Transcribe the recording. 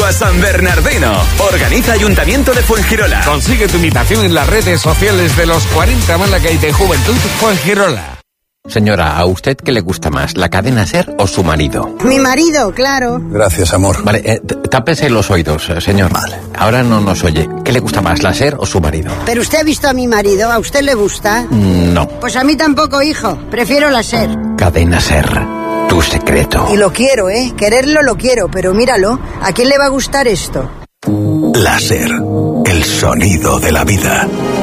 a San Bernardino. Organiza Ayuntamiento de Fuengirola. Consigue tu invitación en las redes sociales de los 40 Málaga y de Juventud Fuengirola. Señora, ¿a usted qué le gusta más, la cadena SER o su marido? Mi marido, claro. Gracias, amor. Vale, tápese los oídos, señor. Vale. Ahora no nos oye. ¿Qué le gusta más, la SER o su marido? ¿Pero usted ha visto a mi marido? ¿A usted le gusta? No. Pues a mí tampoco, hijo. Prefiero la SER. Cadena SER, tu secreto. Y lo quiero, quererlo lo quiero, pero míralo, ¿a quién le va a gustar esto? La SER, el sonido de la vida.